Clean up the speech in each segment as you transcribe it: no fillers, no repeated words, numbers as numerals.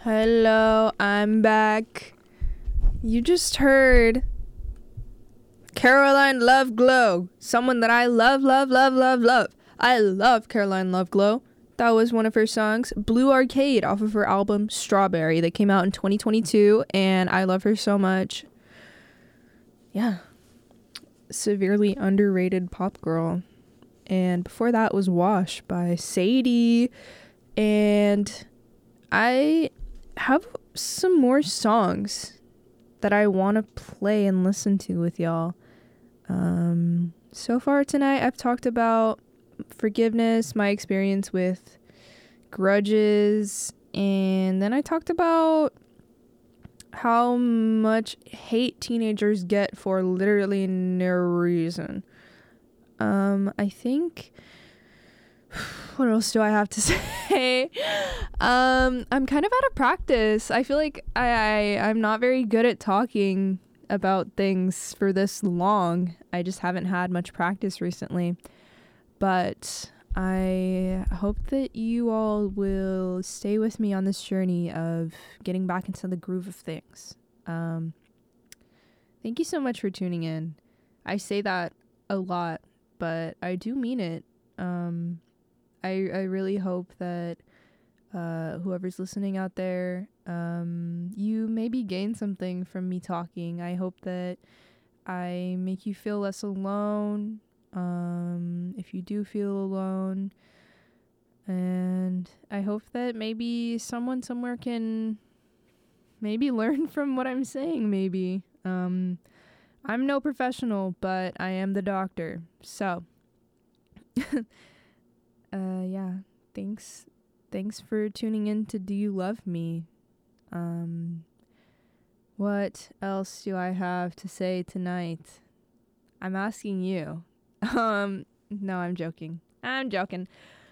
Hello, I'm back. You just heard Caroline Lovegood, someone that I love. I love Caroline Lovegood. That was one of her songs, Blue Arcade, off of her album Strawberry, that came out in 2022, and I love her so much. Yeah. Severely underrated pop girl. And before that was Wash by Sadie. And I have some more songs that I want to play and listen to with y'all. So far tonight, I've talked about forgiveness, my experience with grudges, and then I talked about how much hate teenagers get for literally no reason. I think, what else do I have to say? I'm kind of out of practice. I feel like I'm not very good at talking about things for this long. I just haven't had much practice recently. But I hope that you all will stay with me on this journey of getting back into the groove of things. Thank you so much for tuning in. I say that a lot, but I do mean it. I really hope that whoever's listening out there, you maybe gain something from me talking. I hope that I make you feel less alone, if you do feel alone. And I hope that maybe someone somewhere can maybe learn from what I'm saying, maybe. I'm no professional, but I am the doctor. So, yeah, thanks for tuning in to Do You Love Me? What else do I have to say tonight? I'm asking you. No, I'm joking. I think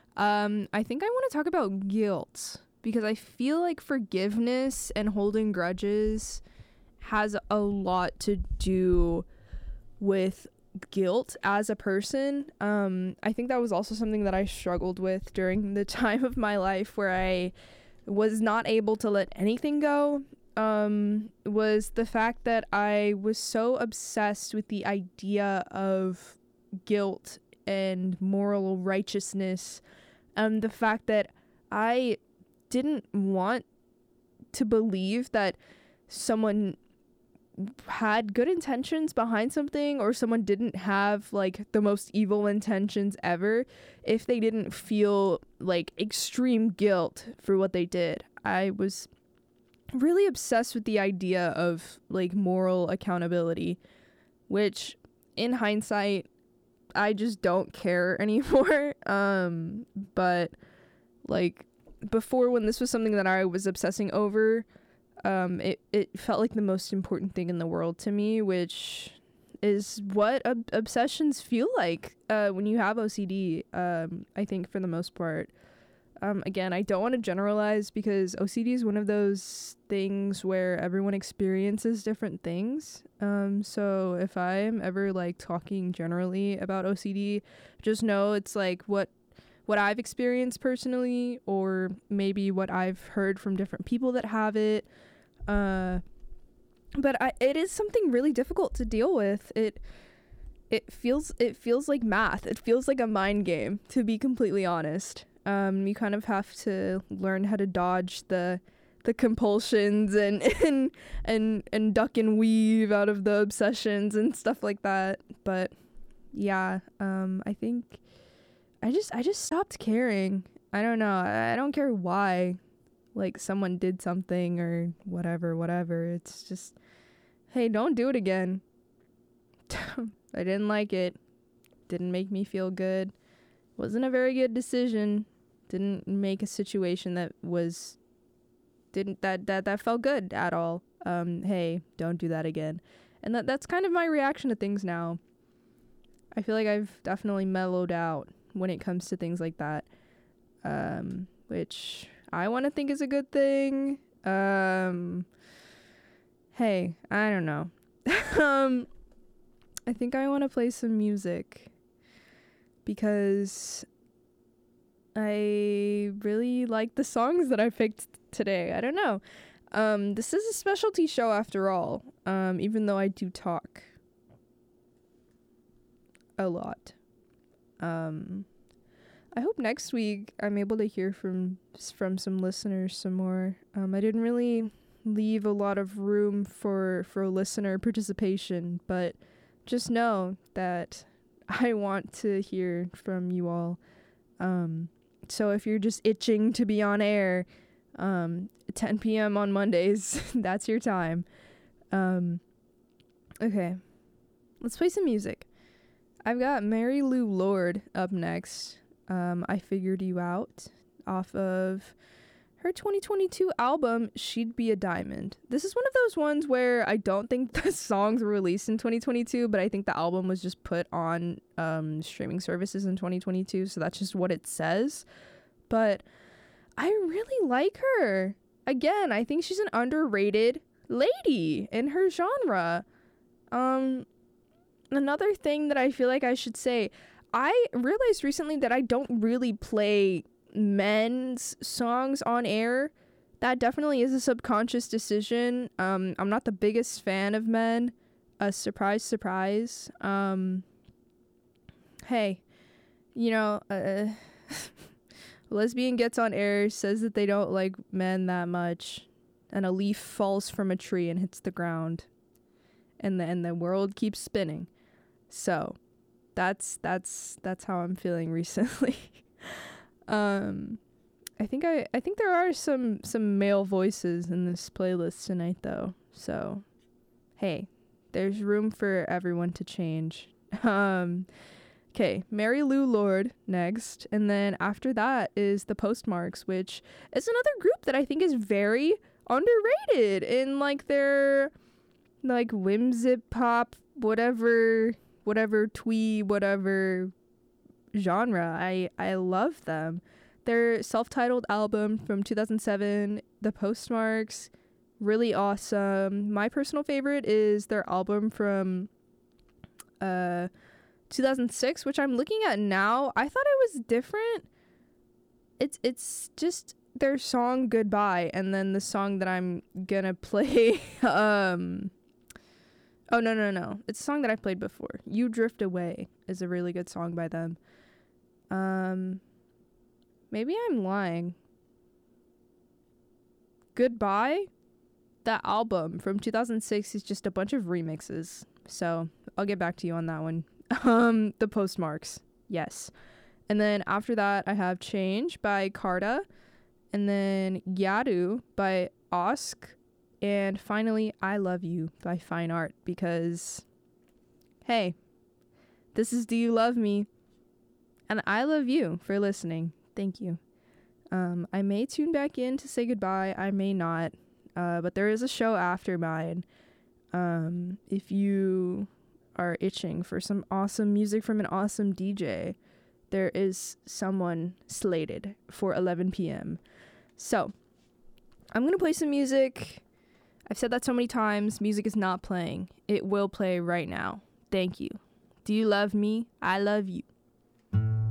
I want to talk about guilt, because I feel like forgiveness and holding grudges has a lot to do with guilt as a person. I think that was also something that I struggled with during the time of my life where I was not able to let anything go. Was the fact that I was so obsessed with the idea of guilt and moral righteousness, the fact that I didn't want to believe that someone had good intentions behind something, or someone didn't have like the most evil intentions ever if they didn't feel like extreme guilt for what they did. I was really obsessed with the idea of like moral accountability, which in hindsight I just don't care anymore. But like before, when this was something that I was obsessing over, it felt like the most important thing in the world to me, which is what obsessions feel like when you have OCD, I think, for the most part. Again, I don't want to generalize, because OCD is one of those things where everyone experiences different things. So if I'm ever like talking generally about OCD, just know it's like what I've experienced personally, or maybe what I've heard from different people that have it. But it is something really difficult to deal with. It feels like math. It feels like a mind game, to be completely honest. You kind of have to learn how to dodge the compulsions and duck and weave out of the obsessions and stuff like that. But yeah, I think I just stopped caring. I don't know. I don't care why, like, someone did something or whatever. It's just, hey, don't do it again. I didn't like it. Didn't make me feel good. Wasn't a very good decision. Didn't make a situation that felt good at all. Hey, don't do that again. And that's kind of my reaction to things now. I feel like I've definitely mellowed out when it comes to things like that. Which I want to think is a good thing. Hey, I don't know. I think I want to play some music, because I really like the songs that I picked today. I don't know. This is a specialty show after all, even though I do talk a lot. I hope next week I'm able to hear from some listeners some more. I didn't really leave a lot of room for listener participation, but just know that I want to hear from you all. So if you're just itching to be on air, 10 p.m. on Mondays, that's your time. Okay, let's play some music. I've got Mary Lou Lord up next. I Figured You Out, off of her 2022 album, She'd Be a Diamond. This is one of those ones where I don't think the songs were released in 2022, but I think the album was just put on streaming services in 2022, so that's just what it says. But I really like her. Again, I think she's an underrated lady in her genre. Another thing that I feel like I should say, I realized recently that I don't really play men's songs on air. That definitely is a subconscious decision. I'm not the biggest fan of men. Surprise, surprise. Hey, you know, lesbian gets on air, says that they don't like men that much, and a leaf falls from a tree and hits the ground, and the world keeps spinning. So that's how I'm feeling recently. I think there are some male voices in this playlist tonight though. So hey, there's room for everyone to change. Okay, Mary Lou Lord next, and then after that is the Postmarks, which is another group that I think is very underrated in like their like whimsy pop whatever twee whatever genre. I love them. Their self-titled album from 2007, The Postmarks, really awesome. My personal favorite is their album from 2006, which I'm looking at now. I thought it was different. It's just their song Goodbye, and then the song that I'm gonna play oh, no. It's a song that I've played before. You Drift Away is a really good song by them. Maybe I'm lying. Goodbye, that album from 2006 is just a bunch of remixes. So I'll get back to you on that one. The Postmarks. Yes. And then after that, I have Change by Carta. And then Yaru by Osk. And finally, I Love You by Fine Art, because, hey, this is Do You Love Me? And I love you for listening. Thank you. I may tune back in to say goodbye. I may not. But there is a show after mine. If you are itching for some awesome music from an awesome DJ, there is someone slated for 11 p.m. So, I'm going to play some music. I've said that so many times. Music is not playing. It will play right now. Thank you. Do you love me? I love you.